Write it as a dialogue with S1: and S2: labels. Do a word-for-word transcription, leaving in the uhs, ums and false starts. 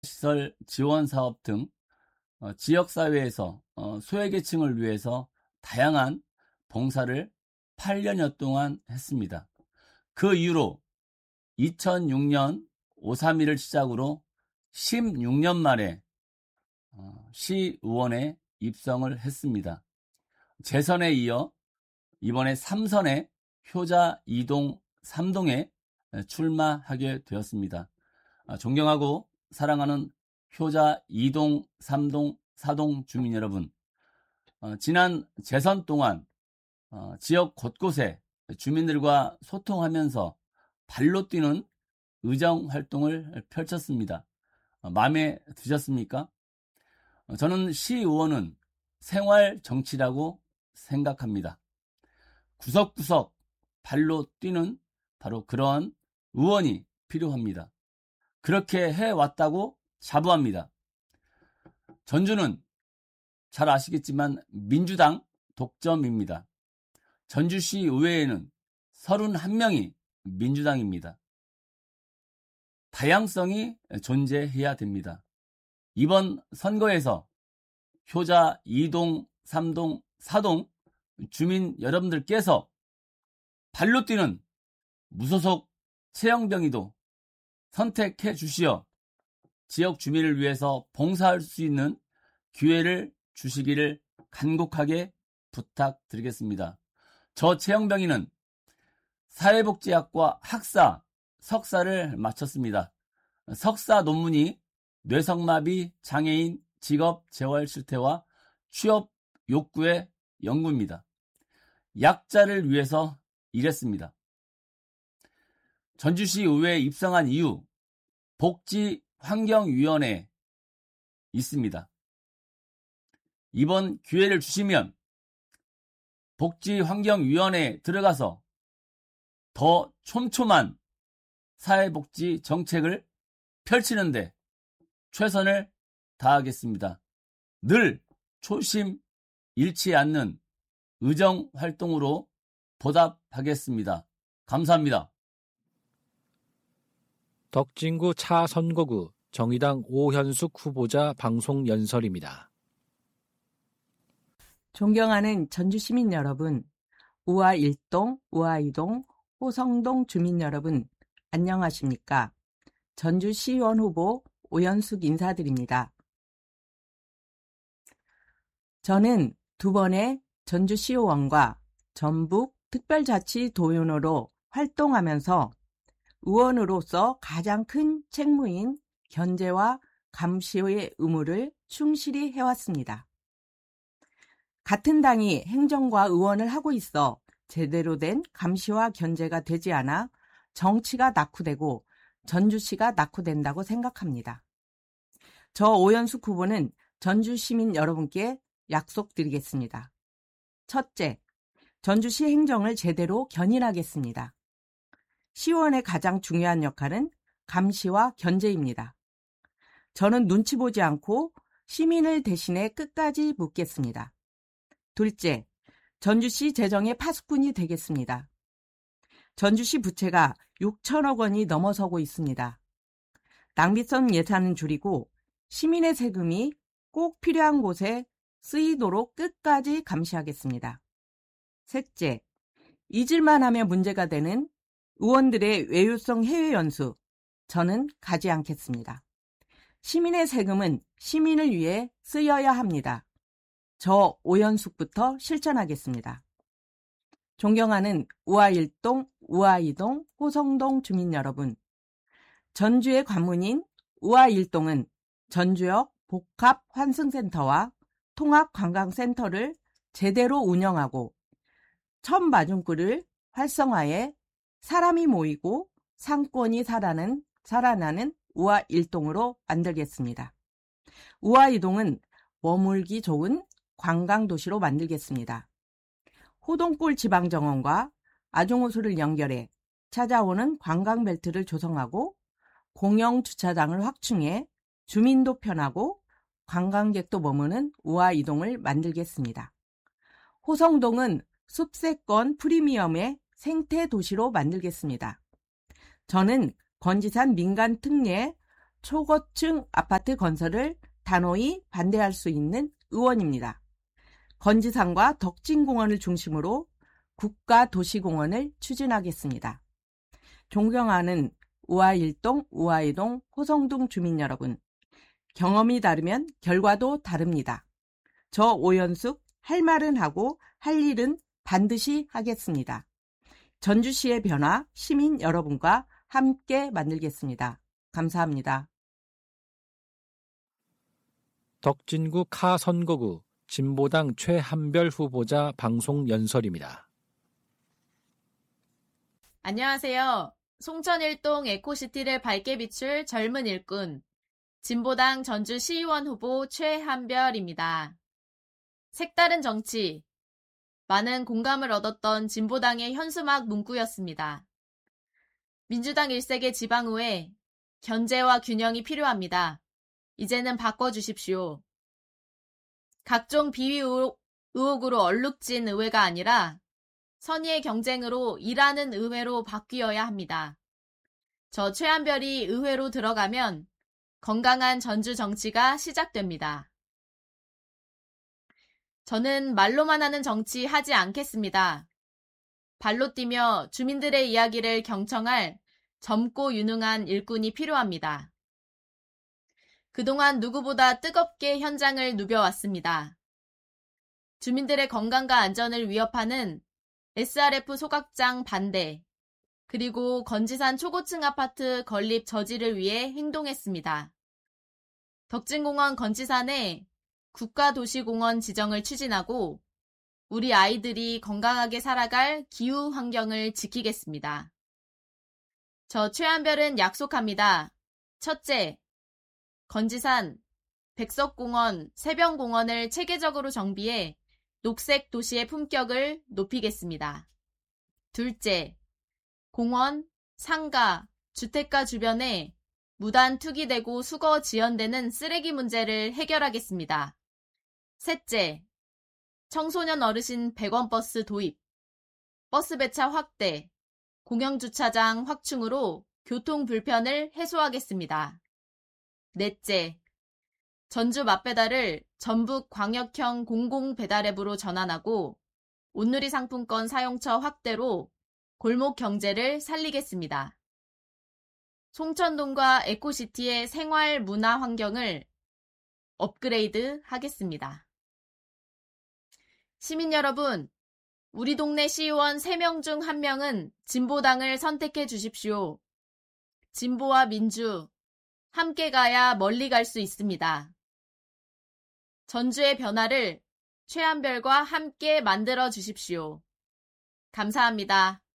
S1: 시설 지원 사업 등 어, 지역사회에서 어, 소외계층을 위해서 다양한 봉사를 팔 년여 동안 했습니다. 그 이후로 이천육 년 오삼일을 시작으로 십육 년 만에 어, 시의원에 입성을 했습니다. 재선에 이어 이번에 삼선에 효자 이동 삼동에 출마하게 되었습니다. 존경하고 사랑하는 효자 이동, 삼동, 사동 주민 여러분, 어, 지난 재선 동안 어, 지역 곳곳에 주민들과 소통하면서 발로 뛰는 의정 활동을 펼쳤습니다. 어, 마음에 드셨습니까? 어, 저는 시의원은 생활 정치라고 생각합니다. 구석구석 발로 뛰는 바로 그런 의원이 필요합니다. 그렇게 해왔다고 자부합니다. 전주는 잘 아시겠지만 민주당 독점입니다. 전주시 의회에는 서른한 명이 민주당입니다. 다양성이 존재해야 됩니다. 이번 선거에서 효자 이동, 삼동, 사동 주민 여러분들께서 발로 뛰는 무소속 최영병이도 선택해 주시어 지역 주민을 위해서 봉사할 수 있는 기회를 주시기를 간곡하게 부탁드리겠습니다. 저 최영병이는 사회복지학과 학사, 석사를 마쳤습니다. 석사 논문이 뇌성마비 장애인 직업 재활 실태와 취업 욕구의 연구입니다. 약자를 위해서 일했습니다. 전주시 의회에 입성한 이후 복지환경위원회에 있습니다. 이번 기회를 주시면 복지환경위원회에 들어가서 더 촘촘한 사회복지 정책을 펼치는데 최선을 다하겠습니다. 늘 초심 잃지 않는 의정 활동으로 보답하겠습니다. 감사합니다.
S2: 덕진구 차선거구 정의당 오현숙 후보자 방송 연설입니다.
S3: 존경하는 전주시민 여러분, 우화 일 동, 우화 이 동, 호성동 주민 여러분, 안녕하십니까? 전주시의원 후보 오현숙 인사드립니다. 저는 두 번의 전주시의원과 전북 특별자치도의원으로 활동하면서 의원으로서 가장 큰 책무인 견제와 감시의 의무를 충실히 해왔습니다. 같은 당이 행정과 의원을 하고 있어 제대로 된 감시와 견제가 되지 않아 정치가 낙후되고 전주시가 낙후된다고 생각합니다. 저 오현숙 후보는 전주 시민 여러분께 약속드리겠습니다. 첫째, 전주시 행정을 제대로 견인하겠습니다. 시의원의 가장 중요한 역할은 감시와 견제입니다. 저는 눈치 보지 않고 시민을 대신해 끝까지 묻겠습니다. 둘째, 전주시 재정의 파수꾼이 되겠습니다. 전주시 부채가 육천억 원이 넘어서고 있습니다. 낭비성 예산은 줄이고 시민의 세금이 꼭 필요한 곳에 쓰이도록 끝까지 감시하겠습니다. 셋째, 잊을만 하면 문제가 되는 의원들의 외유성 해외 연수, 저는 가지 않겠습니다. 시민의 세금은 시민을 위해 쓰여야 합니다. 저 오현숙부터 실천하겠습니다. 존경하는 우화 일 동, 우화 이 동, 호성동 주민 여러분, 전주의 관문인 우화 일 동은 전주역 복합환승센터와 통합관광센터를 제대로 운영하고 천마중굴을 활성화해 사람이 모이고 상권이 살아나는, 살아나는 우화 일 동으로 만들겠습니다. 우화 이 동은 머물기 좋은 관광도시로 만들겠습니다. 호동골 지방정원과 아종호수를 연결해 찾아오는 관광벨트를 조성하고 공영주차장을 확충해 주민도 편하고 관광객도 머무는 우화 이 동을 만들겠습니다. 호성동은 숲세권 프리미엄의 생태도시로 만들겠습니다. 저는 건지산 민간 특례 초고층 아파트 건설을 단호히 반대할 수 있는 의원입니다. 건지산과 덕진공원을 중심으로 국가도시공원을 추진하겠습니다. 존경하는 우아일동, 우아이동, 호성동 주민 여러분, 경험이 다르면 결과도 다릅니다. 저 오연숙 할 말은 하고 할 일은 반드시 하겠습니다. 전주시의 변화 시민 여러분과 함께 만들겠습니다. 감사합니다.
S2: 덕진구 카 선거구 진보당 최한별 후보자 방송 연설입니다.
S4: 안녕하세요. 송천 일동 에코시티를 밝게 비출 젊은 일꾼, 진보당 전주시의원 후보 최한별입니다. 색다른 정치, 많은 공감을 얻었던 진보당의 현수막 문구였습니다. 민주당 일색의 지방의회, 견제와 균형이 필요합니다. 이제는 바꿔주십시오. 각종 비위 의혹, 의혹으로 얼룩진 의회가 아니라 선의의 경쟁으로 일하는 의회로 바뀌어야 합니다. 저 최한별이 의회로 들어가면 건강한 전주 정치가 시작됩니다. 저는 말로만 하는 정치 하지 않겠습니다. 발로 뛰며 주민들의 이야기를 경청할 젊고 유능한 일꾼이 필요합니다. 그동안 누구보다 뜨겁게 현장을 누벼왔습니다. 주민들의 건강과 안전을 위협하는 에스알에프 소각장 반대, 그리고 건지산 초고층 아파트 건립 저지를 위해 행동했습니다. 덕진공원 건지산에 국가도시공원 지정을 추진하고 우리 아이들이 건강하게 살아갈 기후 환경을 지키겠습니다. 저 최한별은 약속합니다. 첫째, 건지산, 백석공원, 세변공원을 체계적으로 정비해 녹색 도시의 품격을 높이겠습니다. 둘째, 공원, 상가, 주택가 주변에 무단 투기되고 수거 지연되는 쓰레기 문제를 해결하겠습니다. 셋째, 청소년 어르신 백 원 버스 도입, 버스 배차 확대, 공영주차장 확충으로 교통 불편을 해소하겠습니다. 넷째, 전주 맛배달을 전북 광역형 공공배달앱으로 전환하고 온누리 상품권 사용처 확대로 골목 경제를 살리겠습니다. 송천동과 에코시티의 생활 문화 환경을 업그레이드 하겠습니다. 시민 여러분, 우리 동네 시의원 세 명 중 한 명은 진보당을 선택해 주십시오. 진보와 민주, 함께 가야 멀리 갈 수 있습니다. 전주의 변화를 최한별과 함께 만들어 주십시오. 감사합니다.